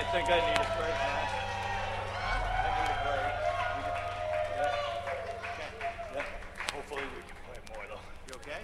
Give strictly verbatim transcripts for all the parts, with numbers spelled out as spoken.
think I need a break, man. I need a break. Yeah. Okay. Yeah. Hopefully we can play more, though. You okay?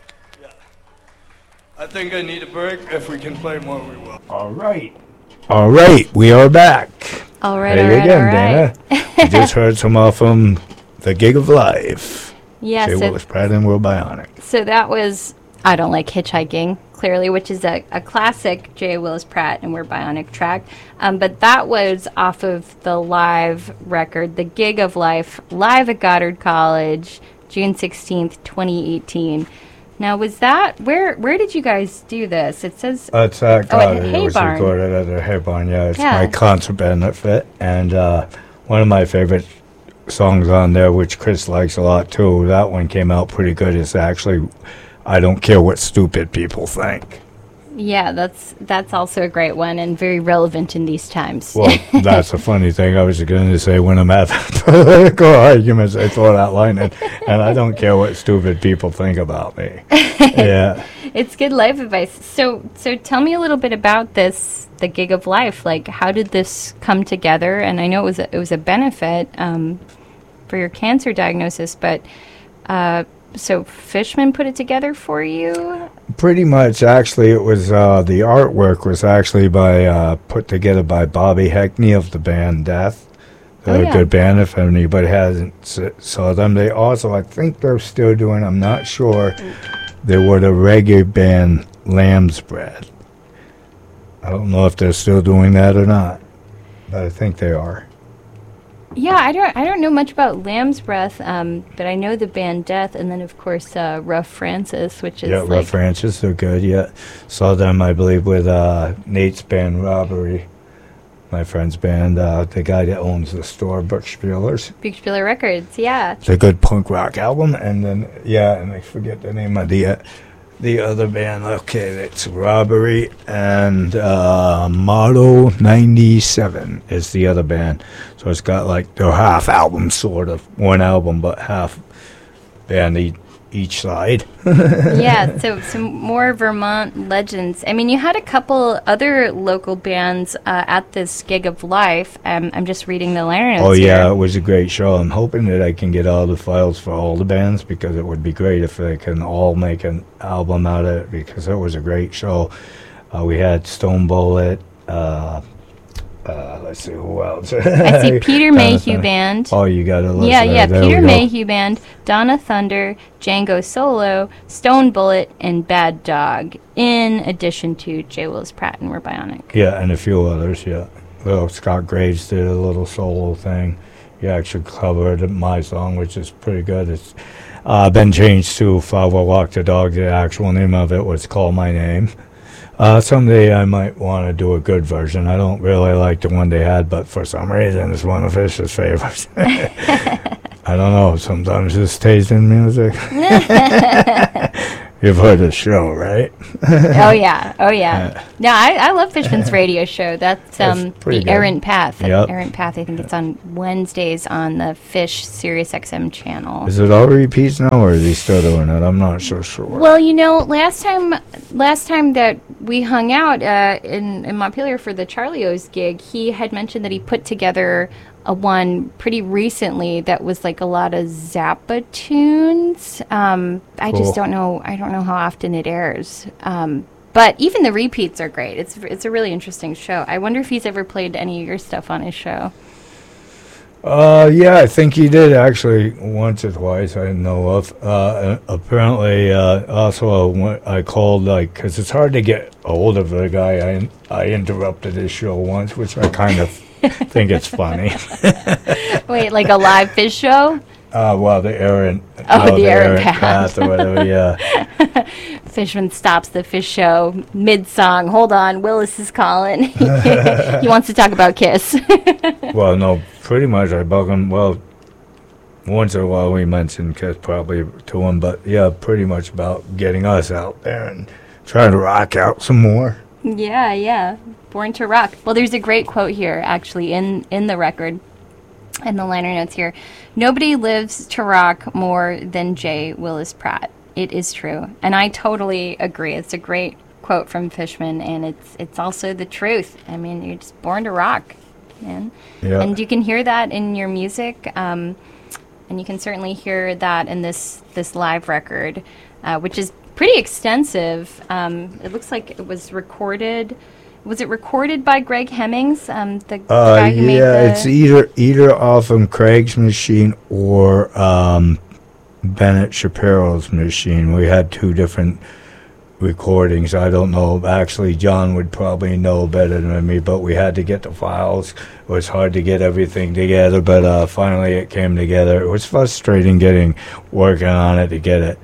Yeah. I think I need a break. If we can play more, we will. All right. All right. We are back. All right. Hey all right, again, all right. Dana. We just heard some off from The Gig of Life. Yeah. Jay So, Willis Pratt and Will Bionic. so that was I Don't Like Hitchhiking, clearly, which is a, a classic J. Willis Pratt and We're Bionic track. Um, but that was off of the live record, The Gig of Life, live at Goddard College, June sixteenth, twenty eighteen. Now, was that, where where did you guys do this? It says, Uh, it's at Oh, at Goddard. Hay It was Barn. recorded at the Hay Barn. Yeah, it's Yeah. my concert benefit. And uh, one of my favorite songs on there, which Chris likes a lot too, that one came out pretty good. It's actually I Don't Care What Stupid People Think. yeah, that's that's also a great one and very relevant in these times. Well, that's a funny thing. I was going to say when I'm having political arguments, I throw that line in, and I don't care what stupid people think about me. Yeah. It's good life advice. So, so tell me a little bit about this, the Gig of Life. Like, how did this come together? And I know it was a, it was a benefit um, for your cancer diagnosis, but uh, so Fishman put it together for you. Pretty much, actually, it was uh, the artwork was actually by uh, put together by Bobby Heckney of the band Death. They're Oh, a yeah. good band if anybody hasn't s- saw them. They also, I think they're still doing, I'm not sure, they were the reggae band Lamb's Bread. I don't know if they're still doing that or not, but I think they are. Yeah, I don't I don't know much about Lamb's Breath, um, but I know the band Death, and then of course uh, Rough Francis, which is Yeah, like Rough Francis, they're good, yeah. Saw them, I believe, with uh, Nate's band Robbery, my friend's band, uh, the guy that owns the store, Butch Spielers. Big Spiller Records. Yeah, It's a good punk rock album, and then, yeah, and I forget the name of the uh, the other band. Okay, it's Robbery, and uh, Motto ninety-seven is the other band. So it's got like, they're half albums, sort of. One album, but half band e- each side. yeah. So some more Vermont legends. I mean, you had a couple other local bands uh, at this Gig of Life. Um, I'm just reading the liner notes Oh, yeah, here. it was a great show. I'm hoping that I can get all the files for all the bands, because it would be great if they can all make an album out of it, because it was a great show. Uh, we had Stone Bullet, uh, uh, let's see, who else? I see Peter Mayhew Band. Oh, you got to listen. Yeah, yeah, There Peter we go. Mayhew Band, Donna Thunder, Django Solo, Stone Bullet, and Bad Dog, in addition to J. Willis Pratt and We're Bionic. Yeah, and a few others, yeah. Well, Scott Graves did a little solo thing. He actually covered my song, which is pretty good. It's uh, been changed to If I Will Walk the Dog. The actual name of it was Call My Name. Uh, someday I might want to do a good version. I don't really like the one they had, but for some reason it's one of Fish's favorites. I don't know. Sometimes it's taste in music. You've heard the show, right? Oh yeah, oh yeah. No, I, I love Fishman's radio show. That's That's um pretty the good. Errant Path. Yep. Errant Path. I think it's on Wednesdays on the Fish Sirius X M channel. Is it all repeats now, or is he still doing it? I'm not so sure. Well, you know, last time last time that we hung out uh, in in Montpelier for the Charlie O's gig, he had mentioned that he put together a one pretty recently that was like a lot of Zappa tunes. Um, I Cool. just don't know. I don't know how often it airs. Um, but even the repeats are great. It's it's a really interesting show. I wonder if he's ever played any of your stuff on his show. Uh, yeah, I think he did actually once or twice. I know of. Uh, apparently, uh, also uh, when I called like because it's hard to get a hold of the guy. I I interrupted his show once, which I kind of think it's funny. Wait, like a live Fish show? Uh, well, the Aaron. Oh, no, the Aaron Aaron Path. or whatever. Yeah. Fishman stops the Fish show mid-song. Hold on, Willis is calling. He wants to talk about Kiss. Well, no, pretty much I bug him. Well, once in a while we mention Kiss probably to him, but yeah, pretty much about getting us out there and trying to rock out some more. Yeah, yeah. Born to Rock. Well, there's a great quote here, actually, in, in the record, in the liner notes here. Nobody lives to rock more than J. Willis Pratt. It is true. And I totally agree. It's a great quote from Fishman, and it's it's also the truth. I mean, you're just born to rock, man. Yeah. And you can hear that in your music, um, and you can certainly hear that in this this live record, uh, which is pretty extensive. Um, it looks like it was recorded. Was it recorded by Greg Hemmings, um, the, the Uh, guy who made yeah, the... it's either either off of Craig's machine or um, Bennett Shapiro's machine. We had two different recordings. I don't know. Actually, John would probably know better than me, but we had to get the files. It was hard to get everything together, but uh, finally it came together. It was frustrating getting working on it to get it.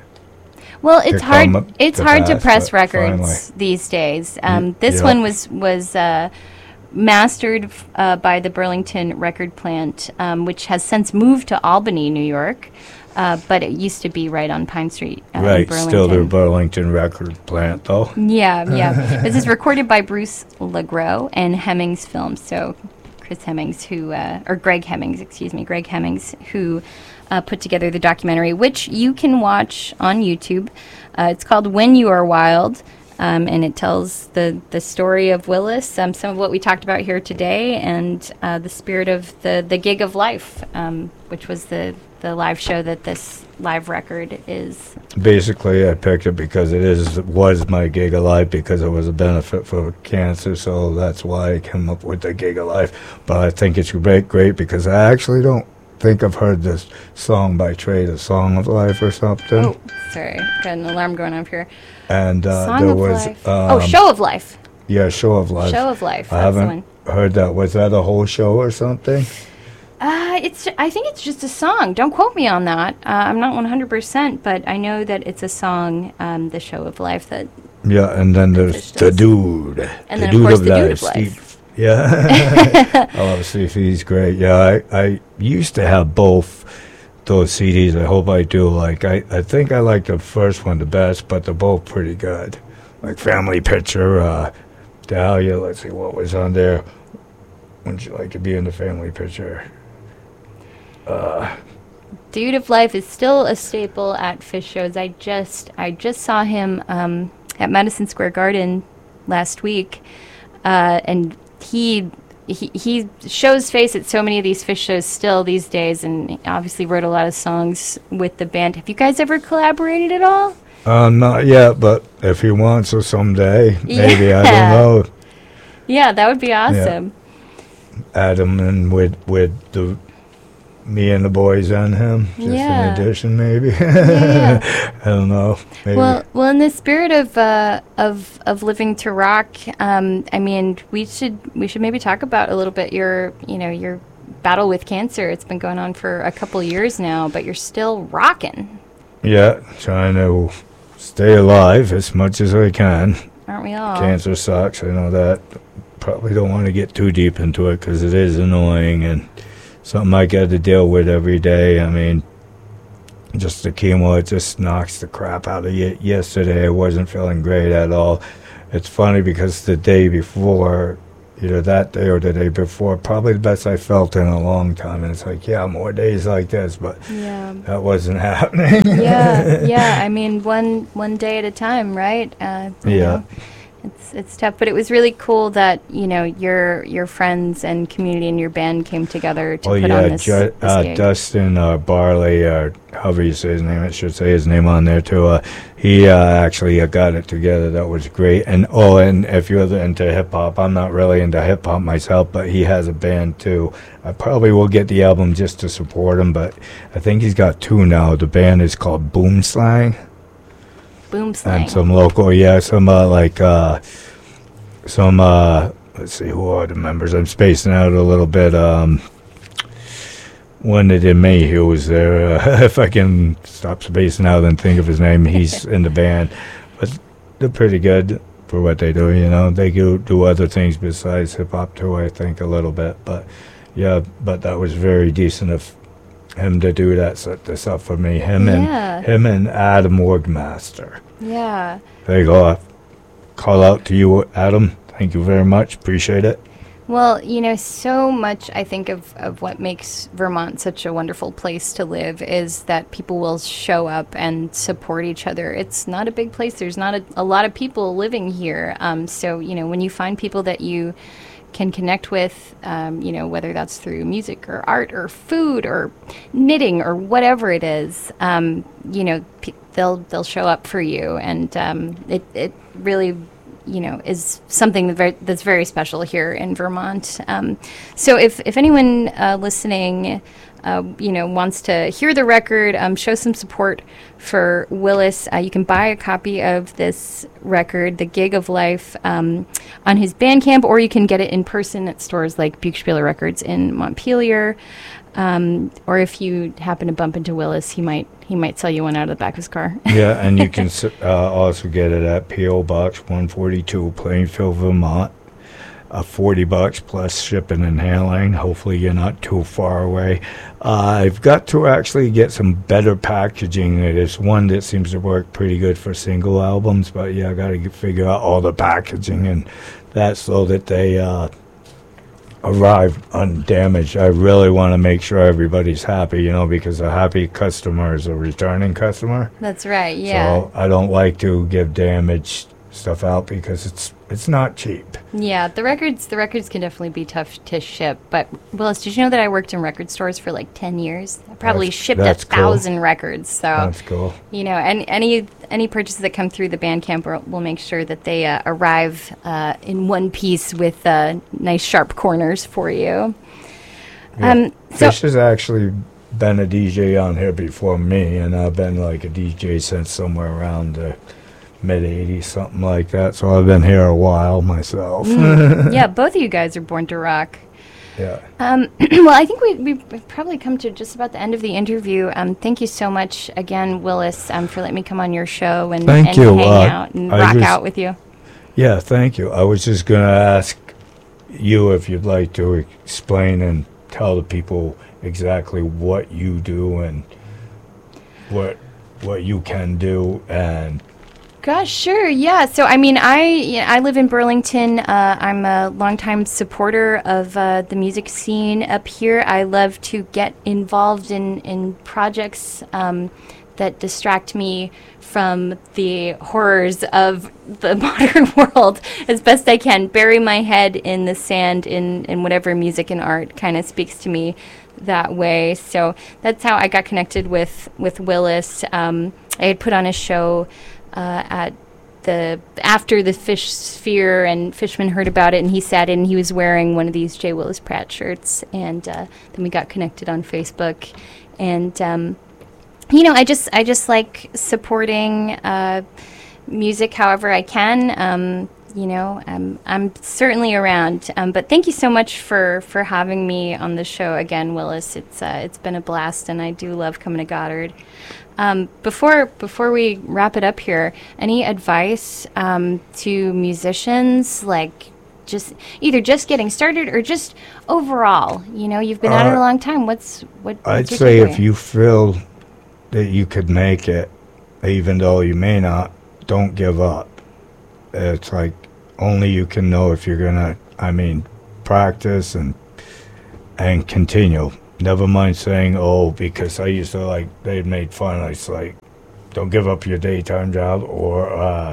Well, it's to hard. come It's to hard to pass, press but records finally. these days. Um, this yeah. one was was uh, mastered f- uh, by the Burlington Record Plant, um, which has since moved to Albany, New York. Uh, but it used to be right on Pine Street uh, in Right, Burlington. still the Burlington record plant, though. Yeah, yeah. This is recorded by Bruce LeGros and Hemmings Films. So Chris Hemmings, who, uh, or Greg Hemmings, excuse me, Greg Hemmings, who uh, put together the documentary, which you can watch on YouTube. Uh, it's called When You Are Wild, um, and it tells the, the story of Willis, um, some of what we talked about here today, and uh, the spirit of the, the Gig of Life, um, which was the, the live show that this live record is. Basically, I picked it because it is was my gig of life, because it was a benefit for cancer, so that's why I came up with the gig of life. But I think it's great, great because I actually don't think I've heard this song by Trey, The Song of Life or something. Oh, sorry, got an alarm going off here. And uh, Song there of was Life. um, oh, Show of Life. yeah, Show of Life. Show of Life. I That's the haven't one. heard that. Was that a whole show or something? Uh, it's. I think it's just a song. Don't quote me on that. Uh, I'm not one hundred percent, but I know that it's a song. Um, the Show of Life. That. Yeah, and then there's Fish the does. dude. And the then, of dude course, of the Dude life, of Life. Steve. Yeah. I love Steve. He's great. Yeah, I, I used to have both those C Ds. I hope I do. Like, I, I think I like the first one the best, but they're both pretty good. Like Family Picture, uh, Dahlia, let's see what was on there. Wouldn't you like to be in the Family Picture? Uh, Dude of Life is still a staple at Fish shows. I just I just saw him um, at Madison Square Garden last week, uh, and he, he he shows face at so many of these Fish shows still these days, and he obviously wrote a lot of songs with the band. Have you guys ever collaborated at all? uh, not yet, but if he wants to someday, maybe, Yeah. I don't know. Yeah, that would be awesome. Adam and with with the me and the boys and him, just Yeah. in addition, maybe. Yeah. I don't know. Maybe. Well, well, in the spirit of uh, of of living to rock, um, I mean, we should we should maybe talk about a little bit your you know your battle with cancer. It's been going on for a couple years now, but you're still rocking, yeah, trying to stay alive as much as I can. aren't we all? Cancer sucks. I know that. Probably don't want to get too deep into it because it is annoying and something I got to deal with every day. I mean, just the chemo, it just knocks the crap out of you. Yesterday, I wasn't feeling great at all. It's funny because the day before, either that day or the day before, probably the best I felt in a long time. And it's like, yeah, more days like this, but Yeah. that wasn't happening. yeah, yeah. I mean, one one day at a time, right? Uh, you Yeah. know, it's it's tough, but it was really cool that you know your your friends and community and your band came together to Oh put yeah, on this, Ju- this uh, gig. Dustin uh, Barley, uh, however you say his name, I should say his name on there too. Uh, he uh, actually uh, got it together. That was great. And oh, and if you're into hip hop, I'm not really into hip hop myself, but he has a band too. I probably will get the album just to support him, but I think he's got two now. The band is called Boom Slang. Boom slang. And some local, yeah, some uh, like uh, some. Uh, let's see, who are the members? I'm spacing out a little bit. Um, one that did Mayhew was there. Uh, if I can stop spacing out and think of his name, he's in the band. But they're pretty good for what they do. You know, they do do other things besides hip hop too. I think a little bit, but yeah, but that was very decent of him to do that, set this up for me. Him Yeah. and him and Adam Wigmaster. Yeah. There you go. Call out to you, Adam. Thank you very much. Appreciate it. Well, you know, so much I think of, of what makes Vermont such a wonderful place to live is that people will show up and support each other. It's not a big place. There's not a, a lot of people living here. Um, so, you know, when you find people that you can connect with, um, you know, whether that's through music or art or food or knitting or whatever it is, um, you know, p- they'll they'll show up for you. And um, it, it really you know, is something that very, that's very special here in Vermont. Um, so if, if anyone uh, listening, uh, you know, wants to hear the record, um, show some support for Willis, uh, you can buy a copy of this record, The Gig of Life, um, on his Bandcamp, or you can get it in person at stores like Buchspieler Records in Montpelier. Um, or if you happen to bump into Willis, he might he might sell you one out of the back of his car. Yeah, and you can s- uh, also get it at P O Box one forty-two, Plainfield, Vermont. Uh, forty bucks plus shipping and handling. Hopefully you're not too far away. Uh, I've got to actually get some better packaging. There's one that seems to work pretty good for single albums, but yeah, I got to figure out all the packaging and that so that they uh, arrive undamaged. I really want to make sure everybody's happy, you know, because a happy customer is a returning customer. That's right, yeah. So I don't like to give damaged stuff out because it's it's not cheap. Yeah, the records the records can definitely be tough to ship. But Willis, did you know that I worked in record stores for like ten years? I probably That's- shipped that's a cool. thousand records. So That's cool. you know, and any any purchases that come through the Bandcamp will, will make sure that they uh, arrive uh, in one piece with uh, nice sharp corners for you. Yeah. Um, so Fish has actually been a D J on here before me, and I've been like a D J since somewhere around the mid eighties, something like that. So I've been here a while myself. yeah, both of you guys are born to rock. Yeah. Um, well, I think we, we've probably come to just about the end of the interview. Um, thank you so much again, Willis, um, for letting me come on your show and, Thank and you. hang Uh, out and I rock was- out with you. Yeah, thank you. I was just going to ask you if you'd like to explain and tell the people exactly what you do and what what you can do and Gosh, sure, yeah. So, I mean, I yeah, I live in Burlington. Uh, I'm a longtime supporter of uh, the music scene up here. I love to get involved in, in projects um, that distract me from the horrors of the modern world as best I can. Bury my head in the sand in, in whatever music and art kind of speaks to me that way. So that's how I got connected with, with Willis. Um, I had put on a show Uh, at the after the Fish Sphere, and Fishman heard about it, and he sat in. And he was wearing one of these J. Willis Pratt shirts, and uh, then we got connected on Facebook. And um, you know, I just I just like supporting uh, music however I can. Um, you know, um, I'm certainly around. Um, but thank you so much for, for having me on the show again, Willis. It's uh, it's been a blast, and I do love coming to Goddard. Um, before before we wrap it up here, any advice um, to musicians, like just either just getting started or just overall? You know, you've been at it a Uh, long time. What's what? I'd what's your say takeaway? if you feel that you could make it, even though you may not, don't give up. It's like only you can know if you're gonna, I mean, practice and and continue. Never mind saying, oh, because I used to like, they made fun. I was like, don't give up your daytime job, or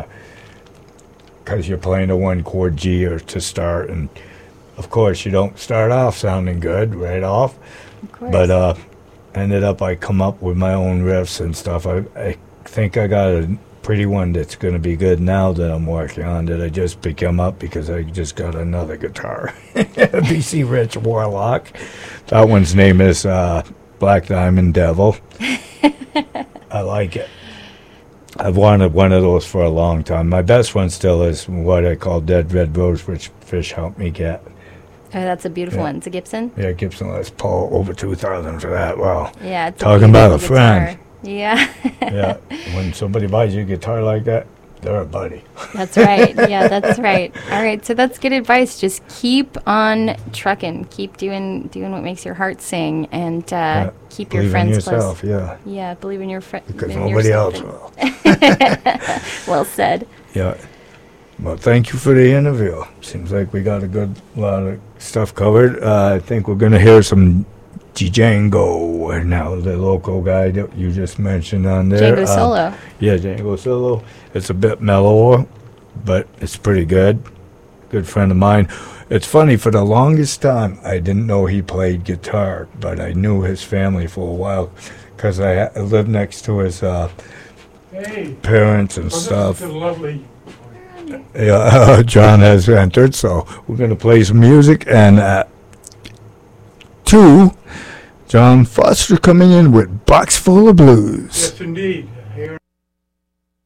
because you're playing a one chord G or to start. And of course, you don't start off sounding good right off. Of course. But uh, ended up, I come up with my own riffs and stuff. I, I think I got a pretty one that's going to be good now that I'm working on, that I just picked him up because I just got another guitar. B C Rich Warlock. That one's name is uh, Black Diamond Devil. I like it. I've wanted one of those for a long time. My best one still is what I call Dead Red Rose, which Fish helped me get. Oh, that's a beautiful Yeah. one. It's a Gibson. Yeah, Gibson Les Paul, over two thousand for that. Wow. Yeah, it's Talking about a beautiful friend. guitar. Yeah. Yeah, when somebody buys you a guitar like that, they're a buddy. That's right. Yeah, that's right. All right, so that's good advice. Just keep on trucking. Keep doing doing what makes your heart sing, and uh, Yeah, keep your believe in friends yourself, close. yeah, Yeah, believe in your friends. because nobody else will. Well said. Yeah. Well, thank you for the interview. Seems like we got a good lot of stuff covered. Uh, I think we're going to hear some Django now, the local guy that you just mentioned on there. Django Uh, Solo. Yeah, Django Solo. It's a bit mellower, but it's pretty good. Good friend of mine. It's funny, for the longest time, I didn't know he played guitar, but I knew his family for a while because I, ha- I lived next to his uh, Hey, parents and well, stuff. this is lovely. Yeah, John has entered, so we're going to play some music. And at two, John Foster coming in with Box Full of Blues. Yes, indeed.